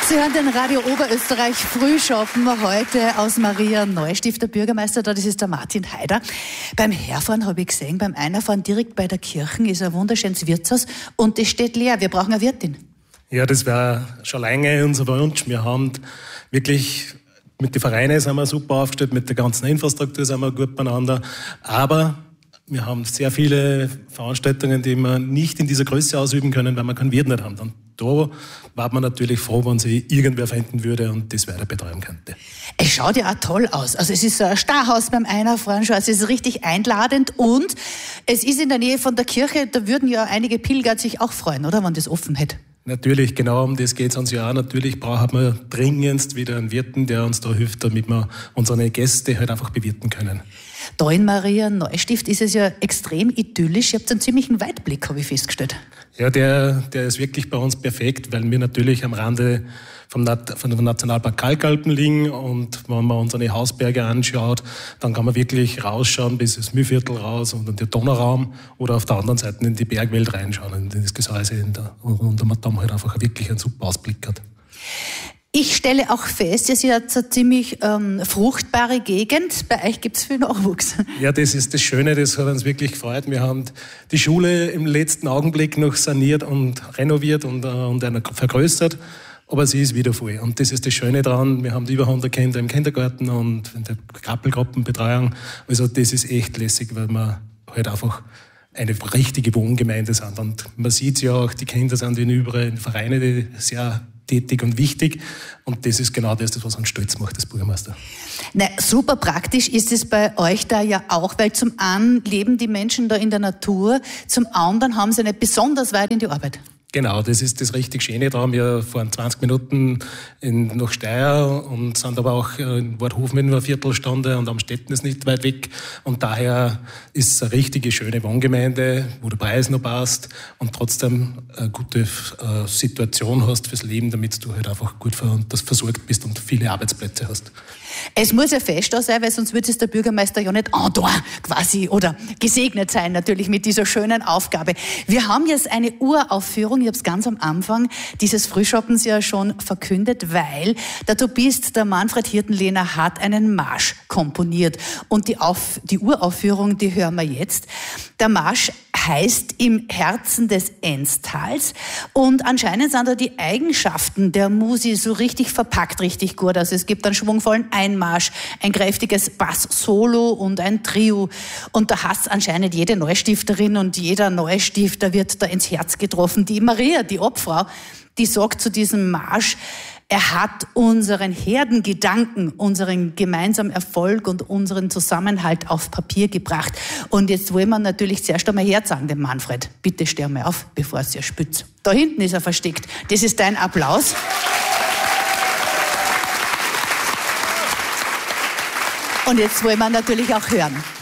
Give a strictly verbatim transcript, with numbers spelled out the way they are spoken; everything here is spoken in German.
Sie hören den Radio Oberösterreich Frühschoppen heute aus Maria Neustift, der Bürgermeister da, das ist der Martin Haider. Beim Herfahren habe ich gesehen, beim Einfahren direkt bei der Kirche ist ein wunderschönes Wirtshaus und das steht leer. Wir brauchen eine Wirtin. Ja, das war schon lange unser Wunsch. Wir haben wirklich mit den Vereinen sind wir super aufgestellt, mit der ganzen Infrastruktur sind wir gut beieinander, aber wir haben sehr viele Veranstaltungen, die wir nicht in dieser Größe ausüben können, weil wir keinen Wirt nicht haben. Und da war man natürlich froh, wenn sich irgendwer finden würde und das weiter betreuen könnte. Es schaut ja auch toll aus. Also es ist so ein Starrhaus beim Einfahren schon, also es ist richtig einladend und es ist in der Nähe von der Kirche, da würden ja einige Pilger sich auch freuen, oder, wenn das offen hätte. Natürlich, genau um das geht es uns ja auch. Natürlich brauchen wir dringendst wieder einen Wirten, der uns da hilft, damit wir unsere Gäste halt einfach bewirten können. Da in Maria Neustift ist es ja extrem idyllisch. Ihr habt einen ziemlichen Weitblick, habe ich festgestellt. Ja, der, der ist wirklich bei uns perfekt, weil wir natürlich am Rande vom, Nat- vom Nationalpark Kalkalpen liegen und wenn man unsere Hausberge anschaut, dann kann man wirklich rausschauen bis ins Mühlviertel raus und in den Donauraum oder auf der anderen Seite in die Bergwelt reinschauen, in das Gesäuse in der, und man dann halt einfach wirklich einen super Ausblick hat. Ich stelle auch fest, ihr seid eine ziemlich ähm, fruchtbare Gegend. Bei euch gibt es viel Nachwuchs. Ja, das ist das Schöne, das hat uns wirklich gefreut. Wir haben die Schule im letzten Augenblick noch saniert und renoviert und, äh, und vergrößert, aber sie ist wieder voll. Und das ist das Schöne daran, wir haben über hundert Kinder im Kindergarten und in der Krabbelgruppenbetreuung. Also das ist echt lässig, weil wir halt einfach eine richtige Wohngemeinde sind. Und man sieht ja auch, die Kinder sind in überall Vereine, die sehr tätig und wichtig. Und das ist genau das, was uns stolz macht, als Bürgermeister. Na, super praktisch ist es bei euch da ja auch, weil zum einen leben die Menschen da in der Natur, zum anderen haben sie nicht besonders weit in die Arbeit. Genau, das ist das richtig Schöne daran. Wir fahren zwanzig Minuten in, nach Steyr und sind aber auch in Worthofen in einer Viertelstunde und am Stetten ist nicht weit weg. Und daher ist es eine richtige, schöne Wohngemeinde, wo der Preis noch passt und trotzdem eine gute äh, Situation hast fürs Leben, damit du halt einfach gut versorgt bist und viele Arbeitsplätze hast. Es muss ja fest sein, weil sonst würde es der Bürgermeister ja nicht andauern quasi oder gesegnet sein natürlich mit dieser schönen Aufgabe. Wir haben jetzt eine Uraufführung, ich habe es ganz am Anfang dieses Frühschoppens ja schon verkündet, weil der Tubist, der Manfred Hirtenlehner, hat einen Marsch komponiert. Und die, Auf, die Uraufführung, die hören wir jetzt. Der Marsch heißt Im Herzen des Enztals und anscheinend sind da die Eigenschaften der Musi so richtig verpackt, richtig gut. Also es gibt einen schwungvollen Einmarsch, ein kräftiges Bass-Solo und ein Trio und da hasst anscheinend jede Neustifterin und jeder Neustifter wird da ins Herz getroffen. Die Maria, die Obfrau, die sagt zu diesem Marsch, er hat unseren Herdengedanken, unseren gemeinsamen Erfolg und unseren Zusammenhalt auf Papier gebracht. Und jetzt wollen wir natürlich zuerst einmal herzagen, dem Manfred. Bitte steh mal auf, bevor es dir spützt. Da hinten ist er versteckt. Das ist dein Applaus. Und jetzt wollen wir natürlich auch hören.